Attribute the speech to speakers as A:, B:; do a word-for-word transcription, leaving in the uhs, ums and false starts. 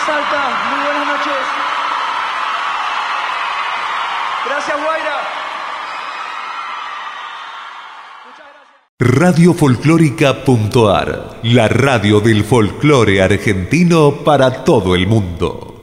A: Salta, muy buenas noches. Gracias, Guaira. Muchas gracias.
B: radio folclórica punto a r, la radio del folclore argentino para todo el mundo.